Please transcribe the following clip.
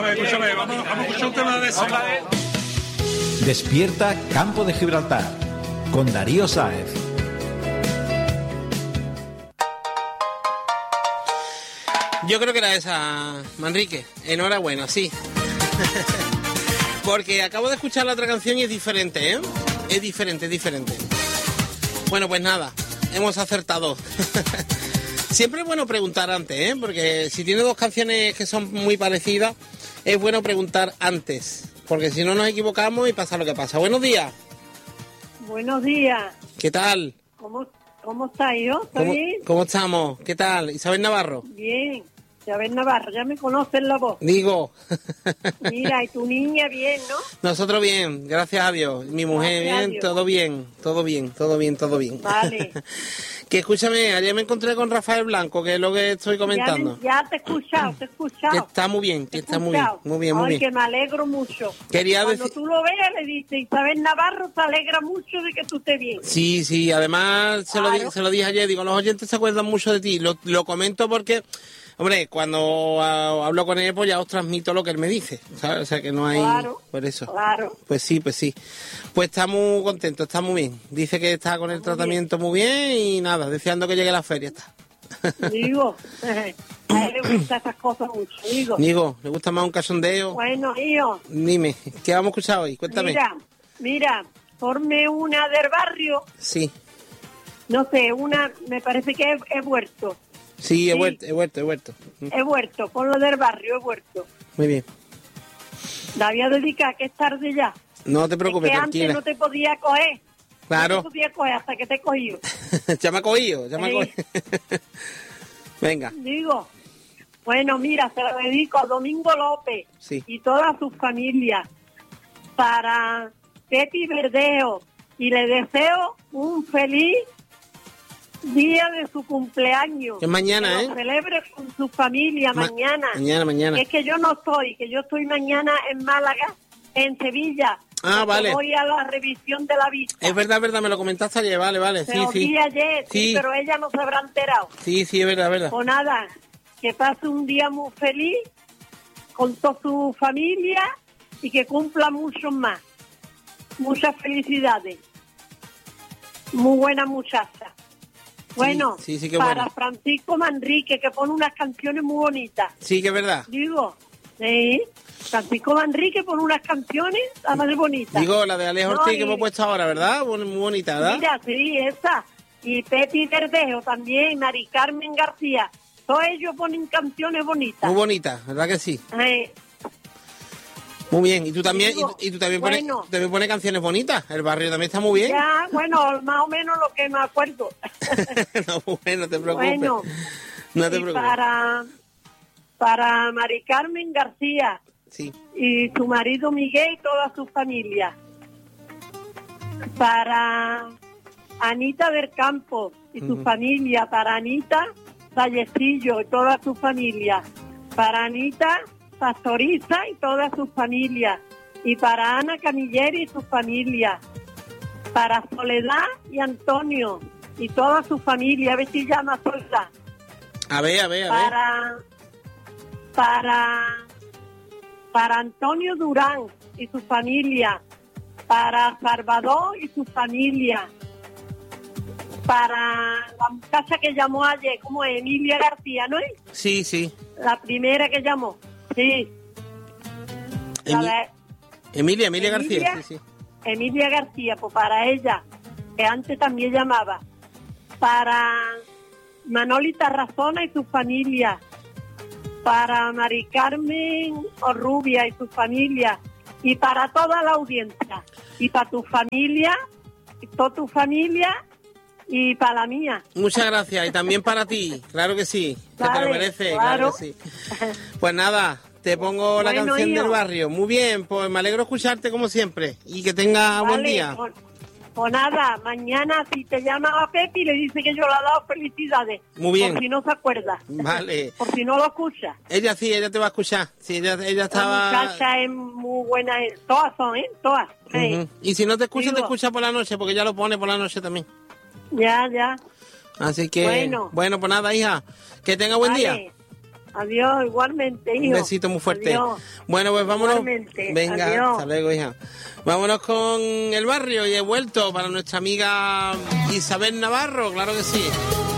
escúchame, vamos a escuchar un tema de eso. Despierta Campo de Gibraltar con Darío Sáez. Yo creo que era esa, Manrique. Enhorabuena, sí. Porque acabo de escuchar la otra canción y es diferente, ¿eh? Es diferente. Bueno, pues nada, hemos acertado. Siempre es bueno preguntar antes, ¿eh? Porque si tiene dos canciones que son muy parecidas, es bueno preguntar antes. Porque si no nos equivocamos y pasa lo que pasa. Buenos días. Buenos días. ¿Qué tal? ¿Cómo está yo? ¿Está bien? ¿Cómo estamos? ¿Qué tal? Isabel Navarro. Bien. Isabel Navarro, ya me conocen la voz. Digo. Mira, y tu niña bien, ¿no? Nosotros bien, gracias a Dios. Mi mujer bien, todo bien. Vale. Que escúchame, ayer me encontré con Rafael Blanco, que es lo que estoy comentando. Ya te he escuchado. Que está muy bien, muy bien. Ay, que me alegro mucho. Cuando tú lo veas, le dices, Isabel Navarro se alegra mucho de que tú estés bien. Sí, además Claro. se lo dije ayer, digo, los oyentes se acuerdan mucho de ti. Lo comento porque, hombre, cuando hablo con él, pues ya os transmito lo que él me dice, ¿sabes? O sea, que no hay... Claro, por eso. claro. Pues sí. Pues está muy contento, está muy bien. Dice que está con el tratamiento muy bien y nada, deseando que llegue la feria. Está. Digo, a él le gustan esas cosas mucho, Digo, ¿le gusta más un cachondeo? Bueno, hijo. Dime, ¿qué vamos a escuchar hoy? Cuéntame. Mira, ponme una del barrio. Sí. No sé, me parece que es Huerto. Sí, he vuelto. He vuelto, por lo del barrio, he vuelto. Muy bien. La voy a dedicar, que es tarde ya. No te preocupes, es que tranquila. antes no te podía coger. Claro. No te podía coger hasta que te he cogido. Ya me ha cogido. Venga. Digo, bueno, mira, se lo dedico a Domingo López y toda su familia, para Pepi Verdejo, y le deseo un feliz día de su cumpleaños. Que es mañana, que lo celebre con su familia mañana. Mañana. Es que yo no estoy, que yo estoy mañana en Málaga, en Sevilla. Vale. Voy a la revisión de la vista. Es verdad, me lo comentaste ayer, vale. Se lo vi ayer, sí, pero ella no se habrá enterado. Sí, es verdad. Pues nada, que pase un día muy feliz con toda su familia y que cumpla muchos más. Muchas felicidades. Muy buena muchacha. Bueno, para Francisco Manrique, que pone unas canciones muy bonitas. Sí, que es verdad. Digo, Francisco Manrique pone unas canciones además bonitas. Digo, la de Alejo Ortiz que hemos puesto ahora, ¿verdad? Muy bonita, ¿verdad? Mira, sí, esa. Y Pepi Verdejo también, Mari Carmen García. Todos ellos ponen canciones bonitas. Muy bonitas, ¿verdad que sí? Muy bien, y tú también, pones canciones bonitas. El barrio también está muy bien. Ya, bueno, más o menos lo que me acuerdo. No te preocupes. Bueno, no te preocupes. Para Mari Carmen García y su marido Miguel y toda su familia. Para Anita del Campo y su familia. Para Anita Vallecillo y toda su familia. Para Anita Pastoriza y toda su familia. Y para Ana Camilleri y su familia. Para Soledad y Antonio y toda su familia. A ver si llama Soledad. A ver. Para Antonio Durán y su familia. Para Salvador y su familia. Para la muchacha que llamó ayer, como es? Emilia García, ¿no es? Sí. La primera que llamó. Sí. Emilia García, sí. Emilia García, pues para ella, que antes también llamaba. Para Manolita Razona y su familia. Para Mari Carmen Orrubia y su familia. Y para toda la audiencia. Y para tu familia, y toda tu familia, y para la mía. Muchas gracias, y también para ti, claro que sí, que te lo mereces, claro que sí. Pues nada, te pongo la canción del barrio. Muy bien, pues me alegro escucharte como siempre, y que tengas buen día. Pues nada, mañana si te llama a Pepi le dice que yo le he dado felicidades. Muy bien. Por si no se acuerda. Vale. Por si no lo escucha. Ella te va a escuchar. Sí, ella estaba... La muchacha es muy buena. Todas son, todas. Y si no te escucha, te escucha por la noche, porque ya lo pone por la noche también. Ya. Así que... Bueno, pues nada, hija. Que tenga buen día. Adiós, igualmente, hijo. Un besito muy fuerte. Adiós. Bueno, pues vámonos. Igualmente. Venga, Adiós. hasta luego, hija. Vámonos con el barrio y he vuelto para nuestra amiga Isabel Navarro, claro que sí.